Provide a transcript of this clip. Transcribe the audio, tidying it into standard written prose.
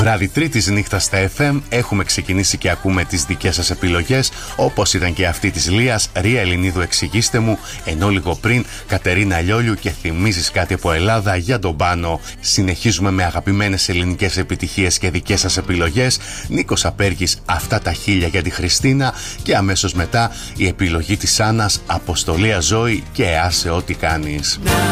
Βράδυ Τρίτης νύχτα στα FM. Έχουμε ξεκινήσει και ακούμε τις δικές σας επιλογές, όπως ήταν και αυτή της Λίας. Ρία Ελληνίδου, εξηγήστε μου, ενώ λίγο πριν Κατερίνα Λιόλιου και θυμίζεις κάτι από Ελλάδα για τον Πάνο. Συνεχίζουμε με αγαπημένες ελληνικές επιτυχίες και δικές σας επιλογές. Νίκος Απέργης, αυτά τα χίλια για τη Χριστίνα, και αμέσως μετά η επιλογή της Άννας, Αποστολία Ζωή και άσε ό,τι κάνεις.